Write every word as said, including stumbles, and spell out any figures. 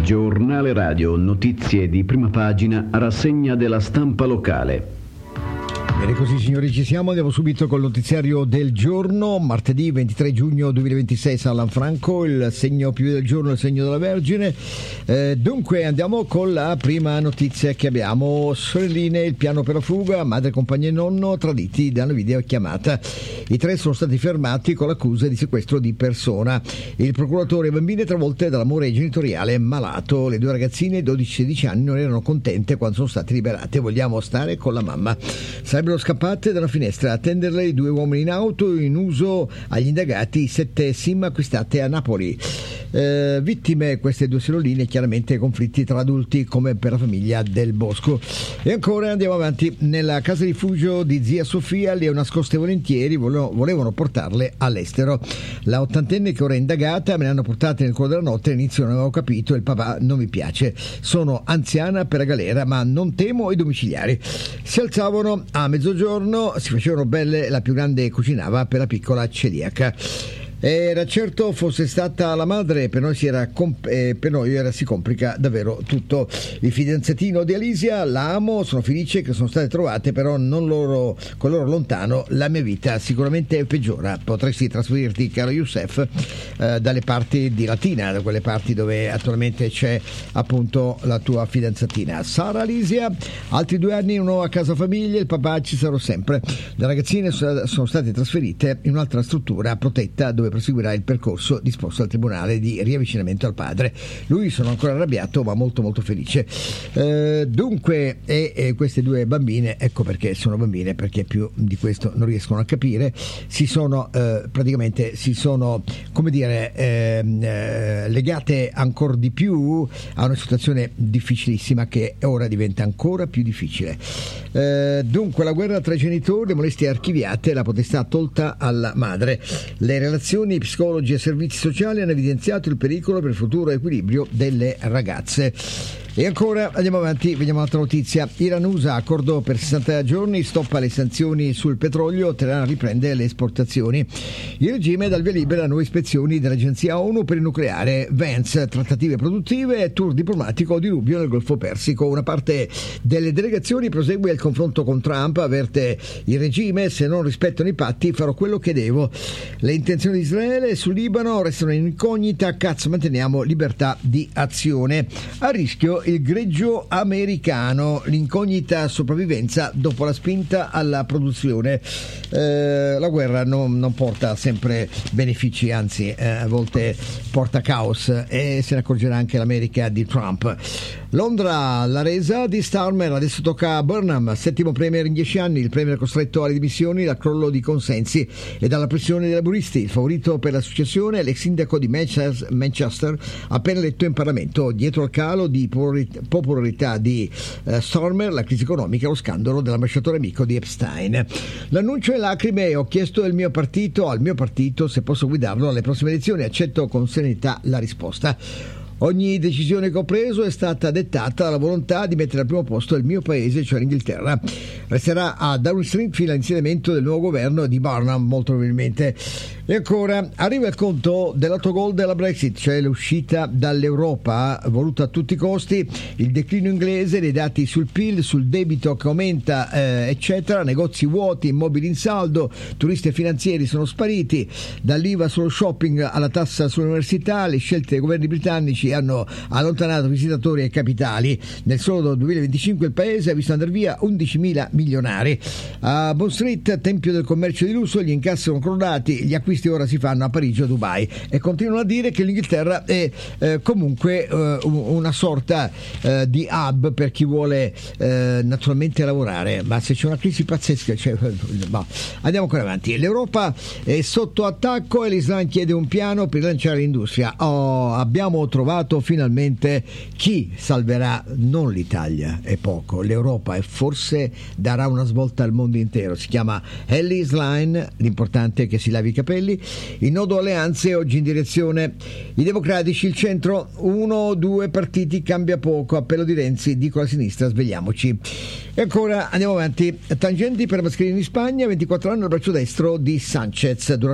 Giornale radio, notizie di prima pagina, rassegna della stampa locale. Bene, così signori ci siamo, andiamo subito col notiziario del giorno. Martedì ventitré giugno duemilaventisei, San Lanfranco, il segno più del giorno, il segno della Vergine. Eh, dunque andiamo con la prima notizia che abbiamo. Sorelline, il piano per la fuga, madre, compagna e nonno traditi da una videochiamata. I tre sono stati fermati con l'accusa di sequestro di persona. Il procuratore e bambine travolte dall'amore genitoriale malato. Le due ragazzine, dodici e sedici anni, non erano contente quando sono state liberate. Vogliamo stare con la mamma. Sarebbero scappate da una finestra a attenderle i due uomini in auto, in uso agli indagati sette SIM acquistate a Napoli. Eh, vittime queste due selloline, chiaramente conflitti tra adulti come per la famiglia Del Bosco. E ancora andiamo avanti. Nella casa rifugio di zia Sofia le ho nascoste volentieri, volevano, volevano portarle all'estero. La ottantenne, che ora è indagata, me le hanno portate nel cuore della notte. All'inizio non avevo capito, il papà non mi piace, sono anziana per la galera ma non temo i domiciliari. Si alzavano a mezzogiorno, si facevano belle, la più grande cucinava per la piccola celiaca. Era certo fosse stata la madre, per noi si era comp- eh, per noi era, si complica davvero tutto. Il fidanzatino di Alisia, la amo, sono felice che sono state trovate, però non loro, con loro lontano la mia vita sicuramente peggiora. Potresti trasferirti, caro Youssef, eh, dalle parti di Latina, da quelle parti dove attualmente c'è appunto la tua fidanzatina. Sara Alisia, altri due anni, uno a casa famiglia, il papà ci sarò sempre. Le ragazzine sono state trasferite in un'altra struttura protetta dove proseguirà il percorso disposto al tribunale di riavvicinamento al padre. Lui sono ancora arrabbiato ma molto molto felice. Eh, dunque e, e queste due bambine, ecco perché sono bambine, perché più di questo non riescono a capire, si sono eh, praticamente si sono come dire eh, eh, legate ancora di più a una situazione difficilissima che ora diventa ancora più difficile. Eh, dunque la guerra tra i genitori, le molestie archiviate, la potestà tolta alla madre. Le relazioni, psicologi e servizi sociali hanno evidenziato il pericolo per il futuro equilibrio delle ragazze. E ancora andiamo avanti, vediamo un'altra notizia. Iran-U S A, accordo per sessanta giorni, stoppa le sanzioni sul petrolio, Teheran riprende le esportazioni. Il regime dà il via libera a nuove ispezioni dell'agenzia ONU per il nucleare. Vance, trattative produttive, tour diplomatico di Rubio nel Golfo Persico. Una parte delle delegazioni prosegue il confronto con Trump, avverte il regime: se non rispettano i patti farò quello che devo. Le intenzioni di Israele sul Libano restano in incognita, cazzo manteniamo libertà di azione. A rischio il greggio americano, l'incognita sopravvivenza dopo la spinta alla produzione. Eh, la guerra non, non porta sempre benefici, anzi eh, a volte porta caos, e se ne accorgerà anche l'America di Trump. Londra, la resa di Starmer, adesso tocca a Burnham, settimo premier in dieci anni, il premier costretto alle dimissioni dal crollo di consensi e dalla pressione dei laburisti. Il favorito per la successione è l'ex sindaco di Manchester, appena eletto in Parlamento. Dietro al calo di popolarità di uh, Starmer, la crisi economica e lo scandalo dell'ambasciatore amico di Epstein. L'annuncio e lacrime: ho chiesto al mio partito, al mio partito se posso guidarlo alle prossime elezioni, accetto con serenità la risposta. Ogni decisione che ho preso è stata dettata dalla volontà di mettere al primo posto il mio paese, cioè l'Inghilterra. Resterà a Downing Street fino all'insediamento del nuovo governo di Burnham, molto probabilmente. E ancora, arriva il conto dell'autogol della Brexit, cioè l'uscita dall'Europa voluta a tutti i costi, il declino inglese, dei dati sul P I L, sul debito che aumenta, eh, eccetera, negozi vuoti, immobili in saldo, turisti e finanzieri sono spariti, dall'I V A sullo shopping alla tassa sull'università, le scelte dei governi britannici hanno allontanato visitatori e capitali. Nel solo duemilaventicinque il paese ha visto andare via undicimila milionari. A Bond Street, tempio del commercio di lusso, gli incassi sono crollati, gli acquisti ora si fanno a Parigi o a Dubai, e continuano a dire che l'Inghilterra è eh, comunque eh, una sorta eh, di hub per chi vuole eh, naturalmente lavorare, ma se c'è una crisi pazzesca, cioè, boh. Andiamo ancora avanti. L'Europa è sotto attacco e l'Islam chiede un piano per rilanciare l'industria. Oh, abbiamo trovato finalmente chi salverà non l'Italia, è poco, l'Europa, e forse darà una svolta al mondo intero. Si chiama Ellis Line, l'importante è che si lavi i capelli. Il nodo alleanze oggi in direzione i democratici, il centro, uno o due partiti, cambia poco, appello di Renzi, dico alla sinistra svegliamoci. E ancora andiamo avanti. Tangenti per Mascherini in Spagna, ventiquattro anni al braccio destro di Sanchez.